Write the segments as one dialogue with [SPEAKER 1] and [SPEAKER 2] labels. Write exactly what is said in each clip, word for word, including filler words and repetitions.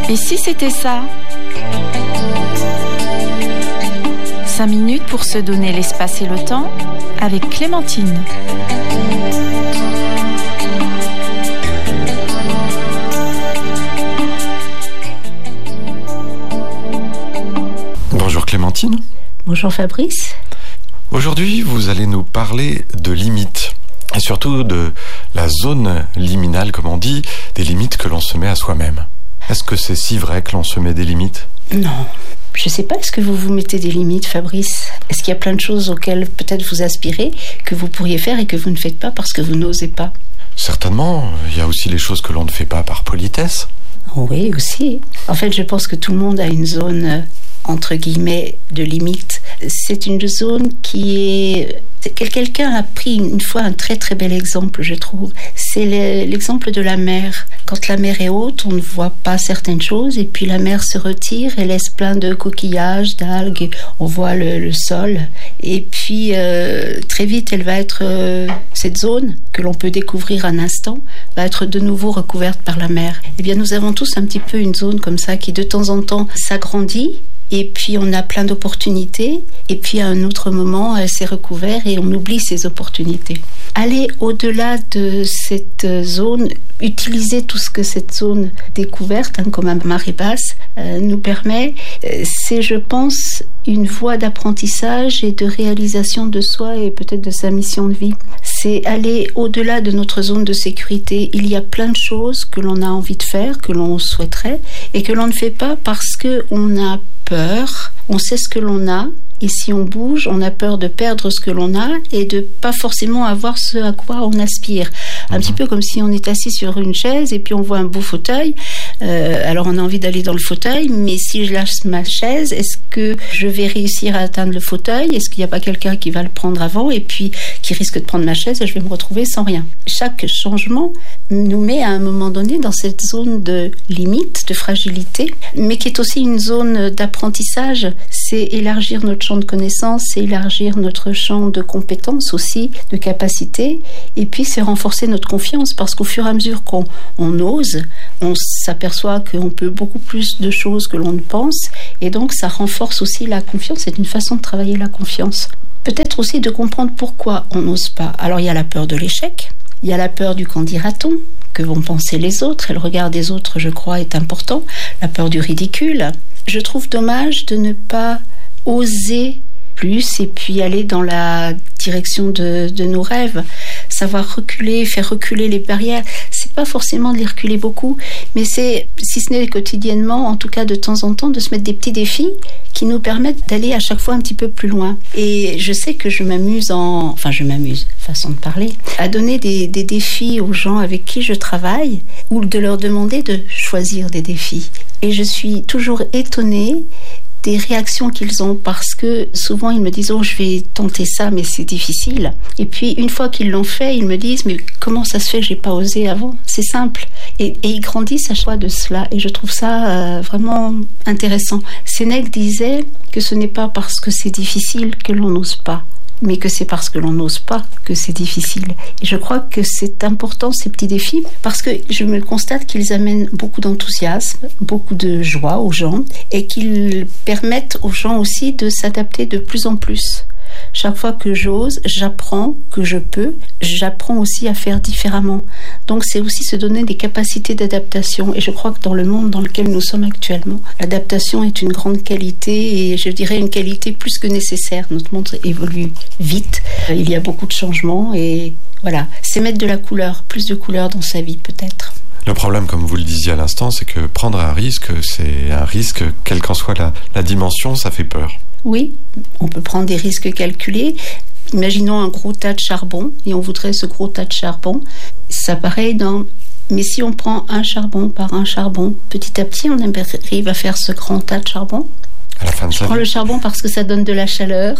[SPEAKER 1] Et si c'était ça ? Cinq minutes pour se donner l'espace et le temps avec Clémentine.
[SPEAKER 2] Bonjour Clémentine.
[SPEAKER 3] Bonjour Fabrice.
[SPEAKER 2] Aujourd'hui, vous allez nous parler de limites. Et surtout de la zone liminale, comme on dit, des limites que l'on se met à soi-même. Est-ce que c'est si vrai que l'on se met des limites ?
[SPEAKER 3] Non. Je ne sais pas, est-ce que vous vous mettez des limites, Fabrice ? Est-ce qu'il y a plein de choses auxquelles peut-être vous aspirez, que vous pourriez faire et que vous ne faites pas parce que vous n'osez pas ?
[SPEAKER 2] Certainement. Il y a aussi les choses que l'on ne fait pas par politesse.
[SPEAKER 3] Oui, aussi. En fait, je pense que tout le monde a une zone, entre guillemets, de limite. C'est une zone qui est... Quelqu'un a pris une fois un très très bel exemple, je trouve. C'est l'exemple de la mer. Quand la mer est haute, on ne voit pas certaines choses et puis la mer se retire et laisse plein de coquillages, d'algues. On voit le, le sol. Et puis euh, très vite, elle va être... Euh, cette zone que l'on peut découvrir un instant va être de nouveau recouverte par la mer. Eh bien, nous avons tous un petit peu une zone comme ça qui de temps en temps s'agrandit. Et puis on a plein d'opportunités, et puis à un autre moment, elle s'est recouverte et on oublie ces opportunités. Aller au-delà de cette zone, utiliser tout ce que cette zone découverte, hein, comme à marée basse, euh, nous permet, euh, c'est, je pense, une voie d'apprentissage et de réalisation de soi et peut-être de sa mission de vie. C'est aller au-delà de notre zone de sécurité. Il y a plein de choses que l'on a envie de faire, que l'on souhaiterait, et que l'on ne fait pas parce qu'on a peur, on sait ce que l'on a, et si on bouge, on a peur de perdre ce que l'on a et de pas forcément avoir ce à quoi on aspire. Un mmh. petit peu comme si on est assis sur une chaise et puis on voit un beau fauteuil. Euh, alors on a envie d'aller dans le fauteuil, mais si je lâche ma chaise, est-ce que je vais réussir à atteindre le fauteuil ? Est-ce qu'il n'y a pas quelqu'un qui va le prendre avant et puis qui risque de prendre ma chaise et je vais me retrouver sans rien ? Chaque changement nous met à un moment donné dans cette zone de limite, de fragilité, mais qui est aussi une zone d'apprentissage. C'est élargir notre champ de connaissances, c'est élargir notre champ de compétences aussi, de capacités, et puis c'est renforcer notre confiance, parce qu'au fur et à mesure qu'on on ose, on s'aperçoit qu'on peut beaucoup plus de choses que l'on ne pense, et donc ça renforce aussi la confiance. C'est une façon de travailler la confiance. Peut-être aussi de comprendre pourquoi on n'ose pas. Alors il y a la peur de l'échec, il y a la peur du qu'en dira-t-on, que vont penser les autres, et le regard des autres, je crois, est important, la peur du ridicule. Je trouve dommage de ne pas oser plus et puis aller dans la direction de, de nos rêves, savoir reculer, faire reculer les barrières. C'est pas forcément de les reculer beaucoup, mais c'est, si ce n'est quotidiennement, en tout cas de temps en temps, de se mettre des petits défis qui nous permettent d'aller à chaque fois un petit peu plus loin. Et je sais que je m'amuse en... Enfin, je m'amuse, façon de parler, à donner des, des défis aux gens avec qui je travaille ou de leur demander de choisir des défis. Et je suis toujours étonnée des réactions qu'ils ont, parce que souvent ils me disent « Oh, je vais tenter ça, mais c'est difficile ». Et puis une fois qu'ils l'ont fait, ils me disent « Mais comment ça se fait que j'ai pas osé avant ?» C'est simple. Et, et ils grandissent à chaque fois de cela. Et je trouve ça euh, vraiment intéressant. Sénèque disait que ce n'est pas parce que c'est difficile que l'on n'ose pas, mais que c'est parce que l'on n'ose pas que c'est difficile. Et je crois que c'est important, ces petits défis, parce que je me constate qu'ils amènent beaucoup d'enthousiasme, beaucoup de joie aux gens, et qu'ils permettent aux gens aussi de s'adapter de plus en plus. Chaque fois que j'ose, j'apprends que je peux, j'apprends aussi à faire différemment. Donc c'est aussi se donner des capacités d'adaptation. Et je crois que dans le monde dans lequel nous sommes actuellement, l'adaptation est une grande qualité, et je dirais une qualité plus que nécessaire. Notre monde évolue vite, il y a beaucoup de changements, et voilà, c'est mettre de la couleur, plus de couleur dans sa vie peut-être.
[SPEAKER 2] Le problème, comme vous le disiez à l'instant, c'est que prendre un risque, c'est un risque, quelle qu'en soit la, la dimension, ça fait peur.
[SPEAKER 3] Oui, on peut prendre des risques calculés. Imaginons un gros tas de charbon et on voudrait ce gros tas de charbon. Ça paraît dans... Mais si on prend un charbon par un charbon, petit à petit, on arrive à faire ce grand tas de charbon.
[SPEAKER 2] À la fin de
[SPEAKER 3] Je prends vie. Le charbon parce que ça donne de la chaleur,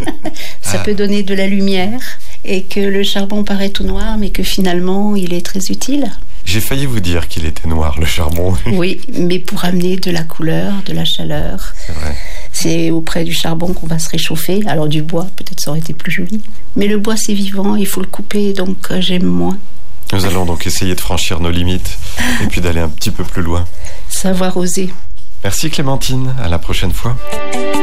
[SPEAKER 3] ça ah. peut donner de la lumière, et que le charbon paraît tout noir, mais que finalement, il est très utile.
[SPEAKER 2] J'ai failli vous dire qu'il était noir, le charbon.
[SPEAKER 3] Oui, mais pour amener de la couleur, de la chaleur.
[SPEAKER 2] C'est vrai.
[SPEAKER 3] C'est auprès du charbon qu'on va se réchauffer. Alors du bois, peut-être ça aurait été plus joli. Mais le bois, c'est vivant, il faut le couper, donc euh, j'aime moins.
[SPEAKER 2] Nous allons donc essayer de franchir nos limites et puis d'aller un petit peu plus loin.
[SPEAKER 3] savoir oser.
[SPEAKER 2] Merci Clémentine, à la prochaine fois.